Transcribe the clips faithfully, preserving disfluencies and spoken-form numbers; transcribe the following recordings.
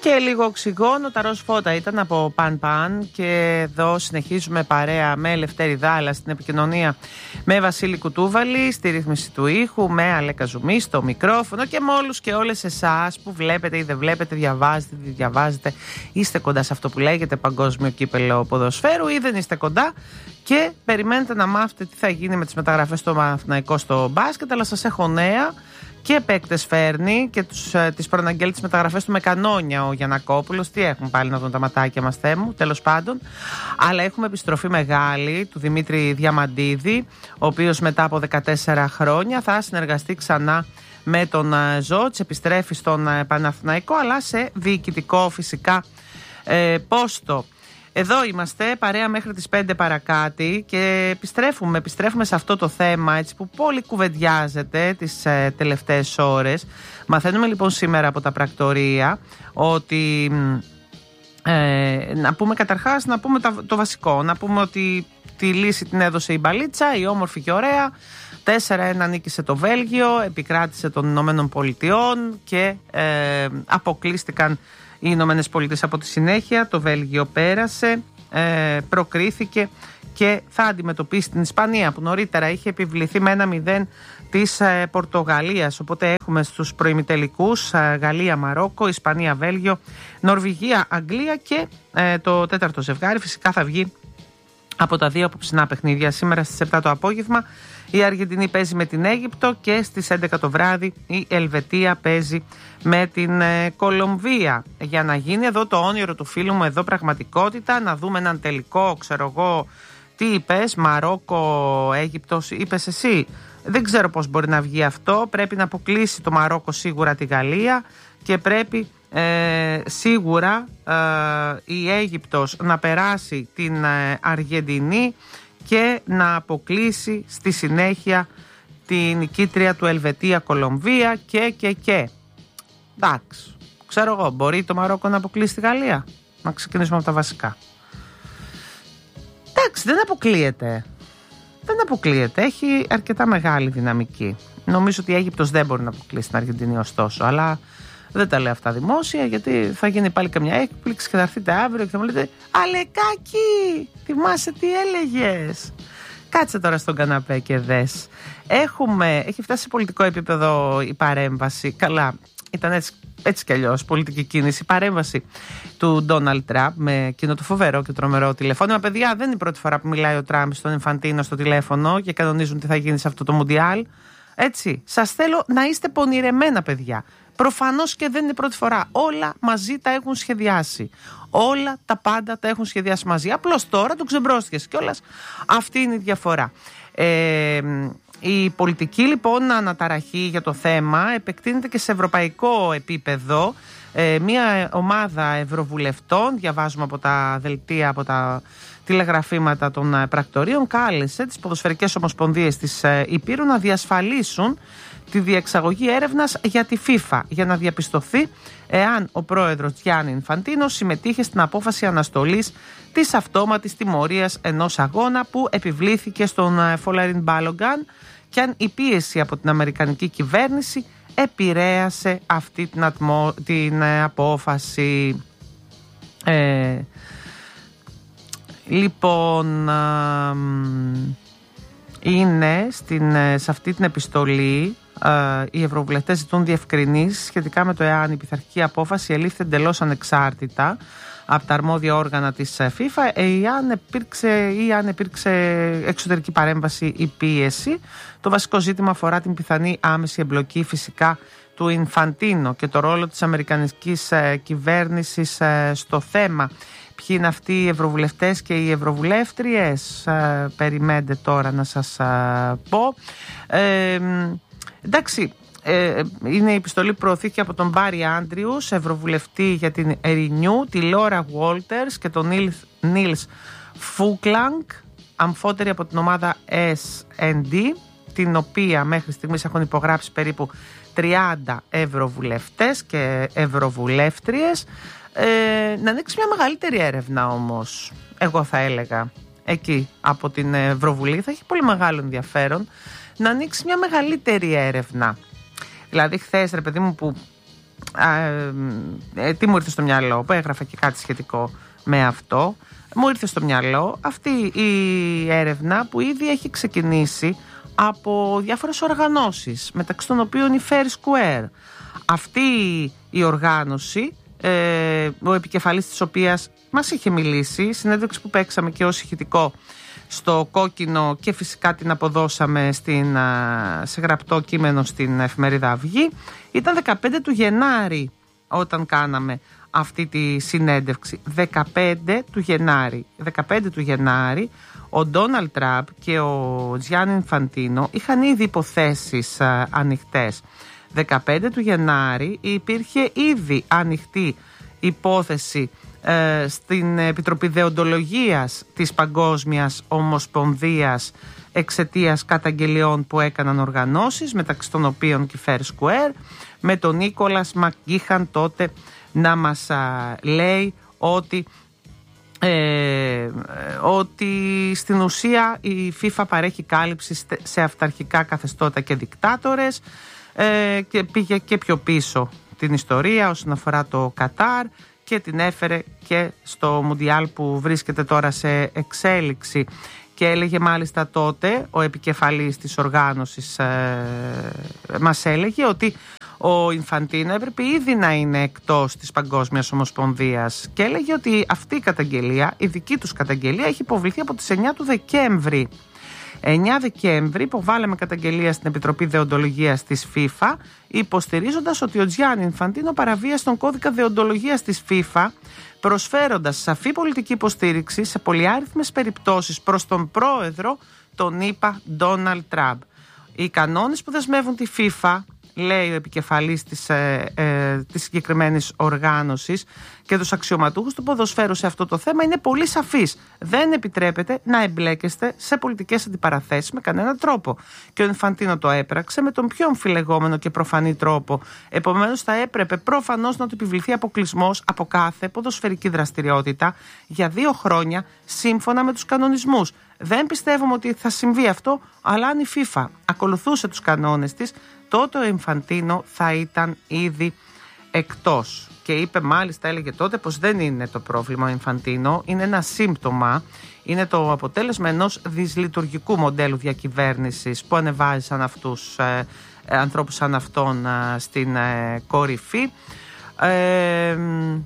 Και λίγο οξυγόνο, τα ροζ φώτα ήταν από Παν Παν. Και εδώ συνεχίζουμε παρέα με Λευτέρη Δάλα στην επικοινωνία, με Βασίλη Κουτούβαλη στη ρύθμιση του ήχου, με Αλέκα Ζουμί στο μικρόφωνο και με όλους και όλες εσάς που βλέπετε ή δεν βλέπετε, διαβάζετε ή δεν διαβάζετε, είστε κοντά σε αυτό που λέγεται Παγκόσμιο Κύπελλο Ποδοσφαίρου ή δεν είστε κοντά και περιμένετε να μάθετε τι θα γίνει με τις μεταγραφές στο Παναθηναϊκό στο μπάσκετ. Αλλά σας έχω νέα. Και παίκτες φέρνει και τους, ε, τις προαναγγέλει τις μεταγραφές του με κανόνια ο Γιαννακόπουλος. Τι έχουν πάλι να δουν τα ματάκια μας, Θεέ μου, τέλος πάντων. Αλλά έχουμε επιστροφή μεγάλη του Δημήτρη Διαμαντίδη, ο οποίος μετά από δεκατέσσερα χρόνια θα συνεργαστεί ξανά με τον ε, Ζότς. Επιστρέφει στον ε, Παναθηναϊκό, αλλά σε διοικητικό φυσικά ε, πόστο. Εδώ είμαστε παρέα μέχρι τις πέντε παρακάτι και επιστρέφουμε, επιστρέφουμε σε αυτό το θέμα έτσι, που πολύ κουβεντιάζεται τις ε, τελευταίες ώρες. Μαθαίνουμε λοιπόν σήμερα από τα πρακτορία ότι ε, να πούμε καταρχάς να πούμε τα, το βασικό, να πούμε ότι τη λύση την έδωσε η μπαλίτσα, η όμορφη και ωραία. τέσσερα ένα νίκησε το Βέλγιο, επικράτησε των Ηνωμένων Πολιτειών και ε, αποκλείστηκαν οι Ηνωμένες Πολιτείες από τη συνέχεια. Το Βέλγιο πέρασε, ε, προκρίθηκε και θα αντιμετωπίσει την Ισπανία που νωρίτερα είχε επιβληθεί με ένα μηδέν της ε, Πορτογαλίας. Οπότε έχουμε στους προημιτελικούς ε, Γαλλία, Μαρόκο, Ισπανία, Βέλγιο, Νορβηγία, Αγγλία και ε, το τέταρτο ζευγάρι φυσικά θα βγει από τα δύο απόψινά παιχνίδια. Σήμερα στις επτά το απόγευμα η Αργεντινή παίζει με την Αίγυπτο και στις έντεκα το βράδυ η Ελβετία παίζει με την ε, Κολομβία. Για να γίνει εδώ το όνειρο του φίλου μου εδώ πραγματικότητα, να δούμε έναν τελικό, ξέρω εγώ, τι είπες, Μαρόκο, Αίγυπτος, είπες εσύ. Δεν ξέρω πώς μπορεί να βγει αυτό, πρέπει να αποκλείσει το Μαρόκο σίγουρα τη Γαλλία και πρέπει ε, σίγουρα ε, η Αίγυπτος να περάσει την ε, Αργεντινή και να αποκλείσει στη συνέχεια την νικήτρια του Ελβετία-Κολομβία και και και. Εντάξει, ξέρω εγώ, μπορεί το Μαρόκο να αποκλείσει τη Γαλλία? Να ξεκινήσουμε από τα βασικά. Εντάξει, δεν αποκλείεται. Δεν αποκλείεται, έχει αρκετά μεγάλη δυναμική. Νομίζω ότι η Αίγυπτος δεν μπορεί να αποκλείσει την Αργεντινή ωστόσο, αλλά δεν τα λέω αυτά δημόσια γιατί θα γίνει πάλι καμιά έκπληξη και θα έρθετε αύριο και θα μου λέτε «Αλεκάκι, θυμάσαι τι έλεγες?» Κάτσε τώρα στον καναπέ και δες. Έχουμε, έχει φτάσει σε πολιτικό επίπεδο η παρέμβαση. Καλά, ήταν έτσι, έτσι κι αλλιώς πολιτική κίνηση. Η παρέμβαση του Ντόναλντ Τραμπ με εκείνο το φοβερό και τρομερό τηλεφώνημα. Παιδιά, δεν είναι η πρώτη φορά που μιλάει ο Τραμπ στον Ινφαντίνο στο τηλέφωνο και κανονίζουν τι θα γίνει σε αυτό το Μουντιάλ. Έτσι, σας θέλω να είστε πονηρεμένα, παιδιά. Προφανώς και δεν είναι η πρώτη φορά. Όλα μαζί τα έχουν σχεδιάσει. Όλα τα πάντα τα έχουν σχεδιάσει μαζί. Απλώς τώρα το ξεμπρόστιασε κιόλας. Αυτή είναι η διαφορά. Ε, η πολιτική λοιπόν αναταραχή για το θέμα επεκτείνεται και σε ευρωπαϊκό επίπεδο. Ε, μια ομάδα ευρωβουλευτών, διαβάζουμε από τα δελτία, από τα τηλεγραφήματα των πρακτορείων, κάλεσε τις ποδοσφαιρικές ομοσπονδίες της Υπήρου να διασφαλίσουν τη διεξαγωγή έρευνας για τη FIFA για να διαπιστωθεί εάν ο πρόεδρος Γιάννη Ινφαντίνο συμμετείχε στην απόφαση αναστολής της αυτόματης τιμωρίας ενός αγώνα που επιβλήθηκε στον Φολαρίν Μπάλογκαν και αν η πίεση από την αμερικανική κυβέρνηση επηρέασε αυτή την, ατμο... την απόφαση. Ε... Λοιπόν, είναι στην, σε αυτή την επιστολή οι ευρωβουλευτές ζητούν διευκρινήσεις σχετικά με το εάν η πειθαρχική απόφαση ελήφθη εντελώς ανεξάρτητα από τα αρμόδια όργανα της FIFA ή αν υπήρξε, ή αν υπήρξε εξωτερική παρέμβαση ή πίεση. Το βασικό ζήτημα αφορά την πιθανή άμεση εμπλοκή φυσικά του Ινφαντίνο και το ρόλο της αμερικανικής κυβέρνησης στο θέμα. Ποιοι είναι αυτοί οι ευρωβουλευτές και οι ευρωβουλεύτριες, ε, περιμένετε τώρα να σας ε, πω. Ε, εντάξει, ε, είναι η επιστολή που προωθήθηκε από τον Μπάρι Άντριους, ευρωβουλευτή για την Renew, τη Λόρα Βόλτερς και τον Νίλς Φούκλανγκ, αμφότεροι από την ομάδα ες εν ντι, την οποία μέχρι στιγμής έχουν υπογράψει περίπου τριάντα ευρωβουλευτές και ευρωβουλεύτριες. Ε, να ανοίξει μια μεγαλύτερη έρευνα όμως, εγώ θα έλεγα, εκεί από την Ευρωβουλή θα έχει πολύ μεγάλο ενδιαφέρον να ανοίξει μια μεγαλύτερη έρευνα. Δηλαδή χθες, ρε παιδί μου, που ε, τι μου ήρθε στο μυαλό, που έγραφα και κάτι σχετικό με αυτό. Μου ήρθε στο μυαλό αυτή η έρευνα που ήδη έχει ξεκινήσει από διάφορες οργανώσεις, μεταξύ των οποίων η Fair Square. Αυτή η οργάνωση, ε, ο επικεφαλής της οποίας μας είχε μιλήσει, συνέντευξη που παίξαμε και ως ηχητικό στο Κόκκινο και φυσικά την αποδώσαμε στην, σε γραπτό κείμενο στην εφημερίδα Αυγή, ήταν δεκαπέντε του Γενάρη όταν κάναμε αυτή τη συνέντευξη. δεκαπέντε του Γενάρη. δεκαπέντε του Γενάρη ο Ντόναλντ Τραμπ και ο Τζιάννι Ινφαντίνο είχαν ήδη υποθέσεις α, ανοιχτές. δεκαπέντε του Γενάρη υπήρχε ήδη ανοιχτή υπόθεση ε, στην Επιτροπή Δεοντολογίας της Παγκόσμιας Ομοσπονδίας εξαιτίας καταγγελιών που έκαναν οργανώσεις, μεταξύ των οποίων και Fair Square, με τον Νίκολας Μακγίχαν τότε να μας α, λέει ότι Ε, ότι στην ουσία η FIFA παρέχει κάλυψη σε αυταρχικά καθεστώτα και δικτάτορες, ε, και πήγε και πιο πίσω την ιστορία όσον αφορά το Κατάρ και την έφερε και στο Μουντιάλ που βρίσκεται τώρα σε εξέλιξη. Και έλεγε μάλιστα τότε ο επικεφαλής της οργάνωσης, ε, μας έλεγε ότι ο Ινφαντίνο έπρεπε ήδη να είναι εκτός της Παγκόσμιας Ομοσπονδίας και έλεγε ότι αυτή η καταγγελία, η δική τους καταγγελία, έχει υποβληθεί από τις εννιά του Δεκέμβρη. εννιά Δεκέμβρη υποβάλαμε καταγγελία στην Επιτροπή Δεοντολογίας της FIFA, υποστηρίζοντας ότι ο Τζιάννι Ινφαντίνο παραβίασε τον κώδικα δεοντολογίας της FIFA, προσφέροντας σαφή πολιτική υποστήριξη σε πολυάριθμες περιπτώσεις προς τον πρόεδρο, τον ΗΠΑ Ντόναλντ Τραμπ. Οι κανόνες που δεσμεύουν τη FIFA, λέει ο επικεφαλής της, ε, ε, της συγκεκριμένης οργάνωσης, και τους αξιωματούχους του ποδοσφαίρου σε αυτό το θέμα είναι πολύ σαφής. Δεν επιτρέπεται να εμπλέκεστε σε πολιτικές αντιπαραθέσεις με κανέναν τρόπο. Και ο Ινφαντίνο το έπραξε με τον πιο αμφιλεγόμενο και προφανή τρόπο. Επομένως, θα έπρεπε προφανώς να του επιβληθεί αποκλεισμός από κάθε ποδοσφαιρική δραστηριότητα για δύο χρόνια σύμφωνα με τους κανονισμούς. Δεν πιστεύουμε ότι θα συμβεί αυτό, αλλά αν η FIFA ακολουθούσε τους κανόνες της, τότε ο Ινφαντίνο θα ήταν ήδη εκτός. Και είπε μάλιστα, έλεγε τότε, πως δεν είναι το πρόβλημα ο Ινφαντίνο, είναι ένα σύμπτωμα, είναι το αποτέλεσμα ενός δυσλειτουργικού μοντέλου διακυβέρνησης που ανεβάζει σαν αυτούς, ε, ε, ανθρώπους σαν αυτόν ε, στην ε, κορυφή. Ε,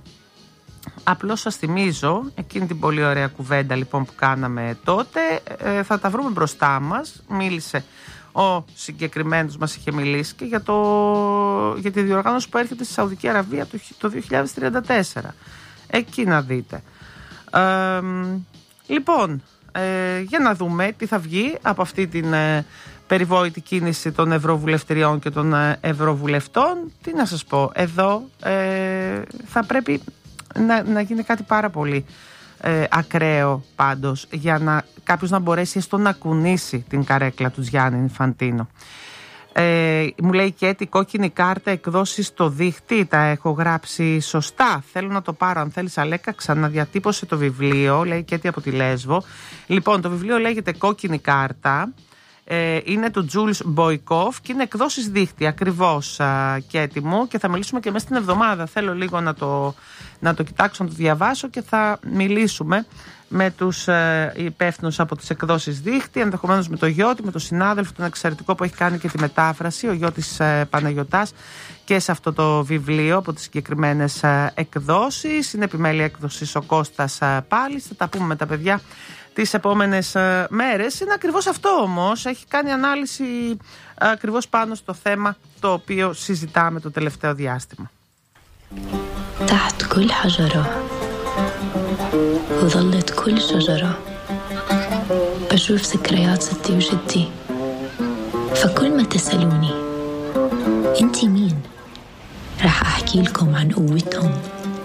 Απλώς σας θυμίζω εκείνη την πολύ ωραία κουβέντα λοιπόν που κάναμε τότε, ε, θα τα βρούμε μπροστά μας. Μίλησε ο συγκεκριμένος, μας είχε μιλήσει και για, το, για τη διοργάνωση που έρχεται στη Σαουδική Αραβία το, το δύο χιλιάδες τριάντα τέσσερα. Εκεί να δείτε. Ε, λοιπόν, ε, για να δούμε τι θα βγει από αυτή την ε, περιβόητη κίνηση των ευρωβουλευτηριών και των ε, ευρωβουλευτών. Τι να σας πω, εδώ ε, θα πρέπει να, να γίνει κάτι πάρα πολύ ε, ακραίο πάντως, για να κάποιος να μπορέσει έστω να κουνήσει την καρέκλα του Γιάννη Ινφαντίνο. Ε, μου λέει και η κόκκινη κάρτα εκδόσεις στο δίχτυ, τα έχω γράψει σωστά, θέλω να το πάρω αν θέλεις Αλέκα, ξαναδιατύπωσε το βιβλίο, λέει και από τη Λέσβο. Λοιπόν, το βιβλίο λέγεται Κόκκινη κάρτα, ε, είναι του Τζούλς Μποϊκόφ και είναι εκδόσεις δίχτυ ακριβώς, α, και έτοιμο, και θα μιλήσουμε και μέσα στην εβδομάδα, θέλω λίγο να το, να το κοιτάξω, να το διαβάσω και θα μιλήσουμε με τους ε, υπεύθυνους από τις εκδόσεις δίχτυ, ενδεχομένως με το Γιώτη, με τον συνάδελφο, τον εξαιρετικό που έχει κάνει και τη μετάφραση, ο Γιώτης ε, Παναγιωτάς, και σε αυτό το βιβλίο από τις συγκεκριμένες ε, εκδόσεις. Είναι επιμέλεια έκδοσης ο Κώστας ε, πάλι, θα τα πούμε με τα παιδιά τις επόμενες ε, μέρες. Είναι ακριβώς αυτό όμως, έχει κάνει ανάλυση ε, ακριβώς πάνω στο θέμα το οποίο συζητάμε το τελευταίο διάστημα. تحت كل حجرة وظلت كل شجرة بشوف ذكريات ستي وجدي فكل ما تسألوني انتي مين رح أحكي لكم عن قوتهم